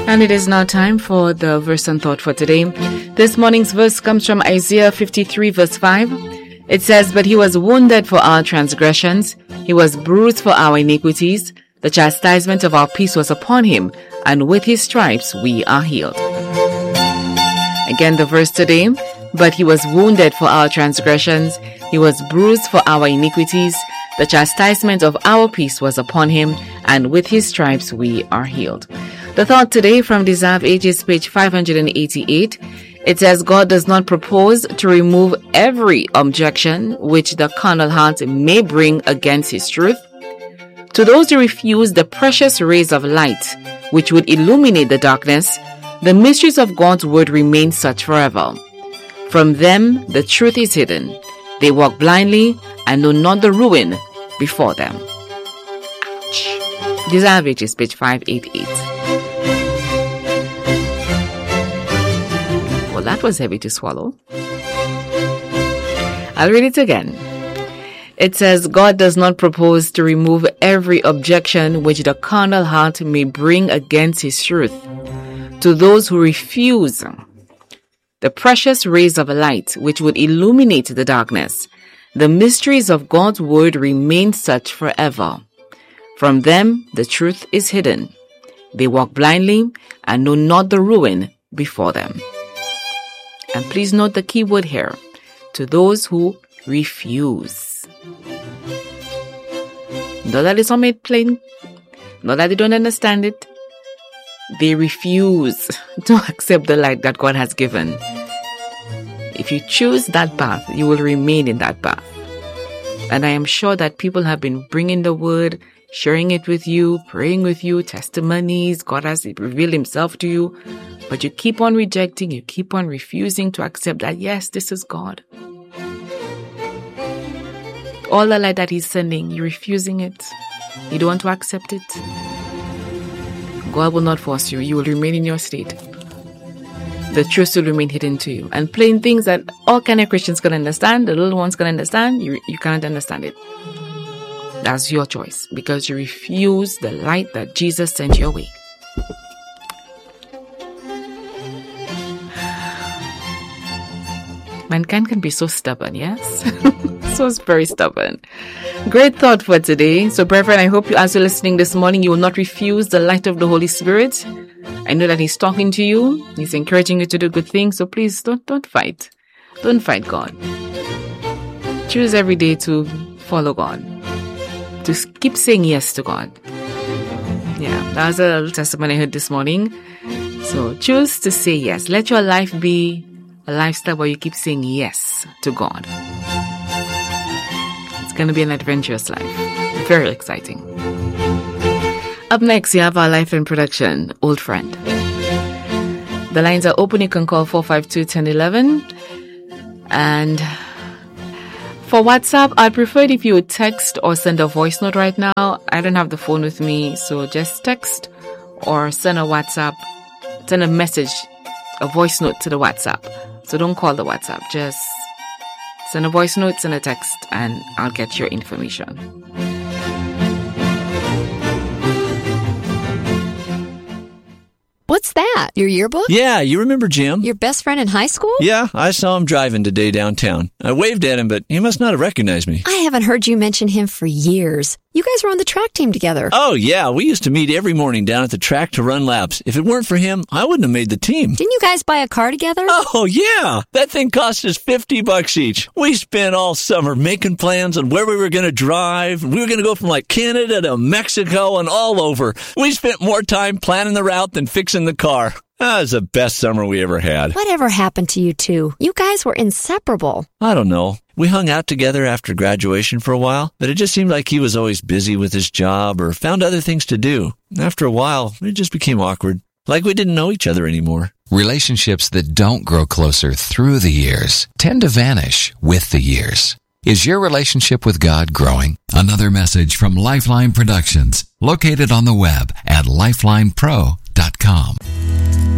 And it is now time for the verse and thought for today. This morning's verse comes from Isaiah 53 verse 5. It says, "But he was wounded for our transgressions, he was bruised for our iniquities. The chastisement of our peace was upon him, and with his stripes we are healed." Again, the verse today, "But he was wounded for our transgressions, he was bruised for our iniquities. The chastisement of our peace was upon him, and with his stripes we are healed." The thought today from Desire of Ages, page 588. It says, God does not propose to remove every objection which the carnal heart may bring against his truth. To those who refuse the precious rays of light which would illuminate the darkness, the mysteries of God's word remain such forever. From them the truth is hidden. They walk blindly and know not the ruin before them. Ouch. Desire of Ages, page 588. Well, that was heavy to swallow. I'll read it again. It says, God does not propose to remove every objection which the carnal heart may bring against his truth. To those who refuse the precious rays of light which would illuminate the darkness, the mysteries of God's word remain such forever. From them the truth is hidden. They walk blindly and know not the ruin before them. And please note the key word here, to those who refuse. Not that it's not made plain, not that they don't understand it. They refuse to accept the light that God has given. If you choose that path, you will remain in that path. And I am sure that people have been bringing the word, sharing it with you, praying with you, testimonies. God has revealed himself to you. But you keep on rejecting, you keep on refusing to accept that, yes, this is God. All the light that he's sending, you're refusing it. You don't want to accept it. God will not force you. You will remain in your state. The truth will remain hidden to you. And plain things that all kind of Christians can understand, the little ones can understand, you can't understand it. That's your choice, because you refuse the light that Jesus sent your way. Mankind can be so stubborn, yes? So very stubborn. Great thought for today. So, brethren, I hope you, as you're listening this morning, you will not refuse the light of the Holy Spirit. I know that he's talking to you. He's encouraging you to do good things. So please don't fight. Don't fight God. Choose every day to follow God. To keep saying yes to God. Yeah, that was a little testimony I heard this morning. So choose to say yes. Let your life be a lifestyle where you keep saying yes to God. It's going to be an adventurous life. Very exciting. Up next, you have our Life in Production, Old Friend. The lines are open. You can call 452-1011. And for WhatsApp, I'd prefer it if you would text or send a voice note right now. I don't have the phone with me, so just text or send a WhatsApp, send a message, a voice note to the WhatsApp. So don't call the WhatsApp. Just send a voice note, send a text, and I'll get your information. What's that? Your yearbook? Yeah, you remember Jim? Your best friend in high school? Yeah, I saw him driving today downtown. I waved at him, but he must not have recognized me. I haven't heard you mention him for years. You guys were on the track team together. Oh, yeah, we used to meet every morning down at the track to run laps. If it weren't for him, I wouldn't have made the team. Didn't you guys buy a car together? Oh, yeah. That thing cost us $50 each. We spent all summer making plans on where we were going to drive. We were going to go from like Canada to Mexico and all over. We spent more time planning the route than fixing the car. That was the best summer we ever had. Whatever happened to you two? You guys were inseparable. I don't know. We hung out together after graduation for a while, but it just seemed like he was always busy with his job or found other things to do. After a while, it just became awkward, like we didn't know each other anymore. Relationships that don't grow closer through the years tend to vanish with the years. Is your relationship with God growing? Another message from Lifeline Productions, located on the web at lifelinepro.com.